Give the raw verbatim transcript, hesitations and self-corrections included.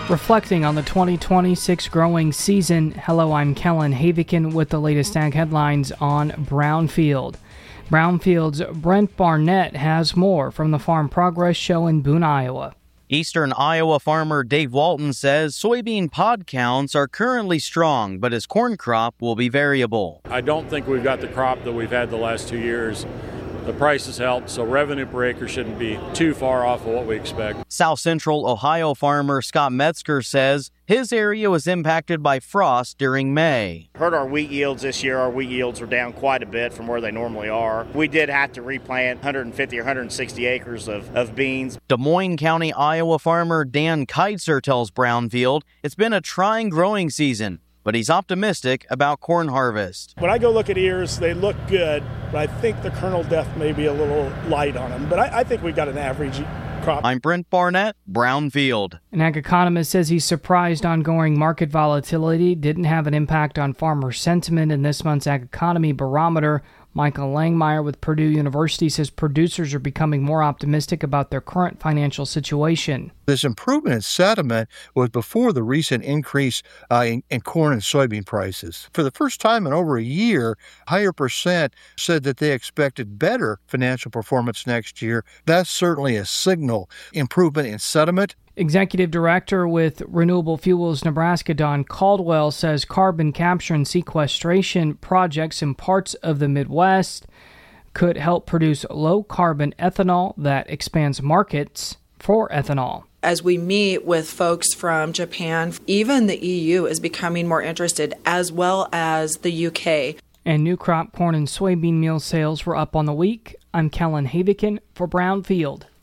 Reflecting on the twenty twenty-six growing season, hello, I'm Kellen Havikin with the latest ag headlines on Brownfield. Brownfield's Brent Barnett has more from the Farm Progress Show in Boone, Iowa. Eastern Iowa farmer Dave Walton says soybean pod counts are currently strong, but his corn crop will be variable. I don't think we've got the crop that we've had the last two years. The price has helped, so revenue per acre shouldn't be too far off of what we expect. South Central Ohio farmer Scott Metzger says his area was impacted by frost during May. Hurt our wheat yields this year. Our wheat yields are down quite a bit from where they normally are. We did have to replant one hundred fifty or one hundred sixty acres of, of beans. Des Moines County, Iowa farmer Dan Keitzer tells Brownfield it's been a trying growing season, but he's optimistic about corn harvest. When I go look at ears, they look good, but I think the kernel depth may be a little light on them. But I, I think we've got an average crop. I'm Brent Barnett, Brownfield. An ag economist says he's surprised ongoing market volatility didn't have an impact on farmer sentiment in this month's Ag Economy Barometer. Michael Langmeyer with Purdue University says producers are becoming more optimistic about their current financial situation. This improvement in sentiment was before the recent increase uh, in, in corn and soybean prices. For the first time in over a year, higher percent said that they expected better financial performance next year. That's certainly a signal. Improvement in sentiment. Executive Director with Renewable Fuels Nebraska, Don Caldwell, says carbon capture and sequestration projects in parts of the Midwest could help produce low-carbon ethanol that expands markets for ethanol. As we meet with folks from Japan, even the E U is becoming more interested, as well as the U K. And new crop corn and soybean meal sales were up on the week. I'm Kellen Havikin for Brownfield.